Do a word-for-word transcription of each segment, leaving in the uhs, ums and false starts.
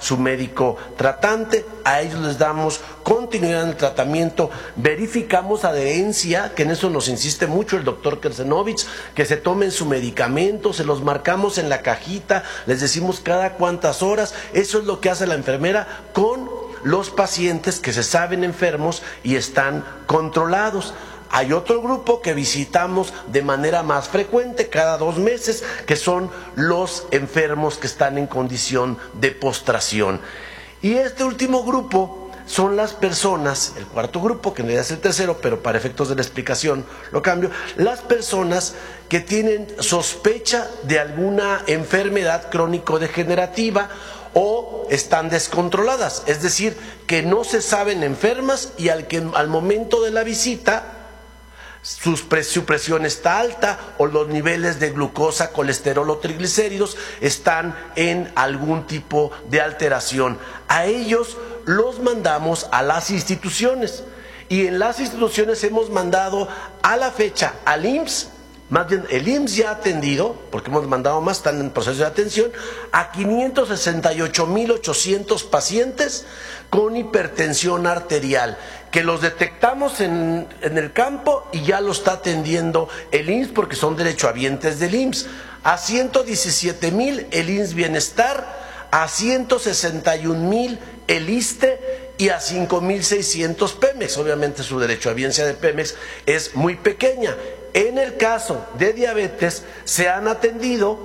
su médico tratante, a ellos les damos continuidad en el tratamiento, verificamos adherencia, que en eso nos insiste mucho el doctor Kersenovich, que se tomen su medicamento, se los marcamos en la cajita, les decimos cada cuántas horas. Eso es lo que hace la enfermera con los pacientes que se saben enfermos y están controlados. Hay otro grupo que visitamos de manera más frecuente, cada dos meses, que son los enfermos que están en condición de postración. Y este último grupo son las personas, el cuarto grupo, que en realidad es el tercero, pero para efectos de la explicación lo cambio, las personas que tienen sospecha de alguna enfermedad crónico-degenerativa o están descontroladas, es decir, que no se saben enfermas y al, que, al momento de la visita Sus pres su presión está alta o los niveles de glucosa, colesterol o triglicéridos están en algún tipo de alteración. A ellos los mandamos a las instituciones y en las instituciones hemos mandado a la fecha al I M S S, más bien el I M S S ya ha atendido, porque hemos mandado más, están en proceso de atención, a quinientos sesenta y ocho mil ochocientos pacientes con hipertensión arterial, que los detectamos en, en el campo y ya lo está atendiendo el I M S S porque son derechohabientes del I M S S. A ciento diecisiete mil el I M S S Bienestar, a ciento sesenta y un mil el ISSSTE y a cinco mil seiscientos Pemex. Obviamente su derechohabiencia de Pemex es muy pequeña. En el caso de diabetes se han atendido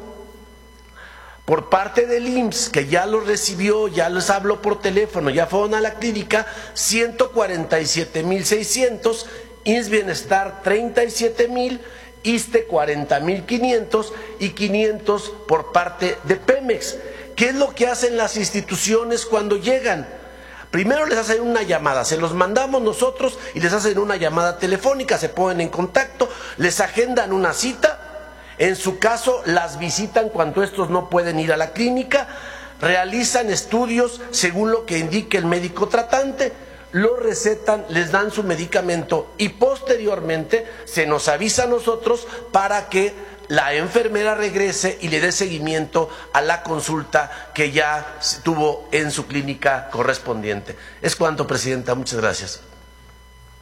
por parte del I M S S, que ya los recibió, ya les habló por teléfono, ya fueron a la clínica, ciento cuarenta y siete mil seiscientos, I M S S Bienestar treinta y siete mil, ISSSTE cuarenta mil quinientos y quinientos por parte de Pemex. ¿Qué es lo que hacen las instituciones cuando llegan? Primero les hacen una llamada, se los mandamos nosotros y les hacen una llamada telefónica, se ponen en contacto, les agendan una cita. En su caso, las visitan cuando estos no pueden ir a la clínica, realizan estudios según lo que indique el médico tratante, lo recetan, les dan su medicamento y posteriormente se nos avisa a nosotros para que la enfermera regrese y le dé seguimiento a la consulta que ya tuvo en su clínica correspondiente. Es cuanto, presidenta. Muchas gracias.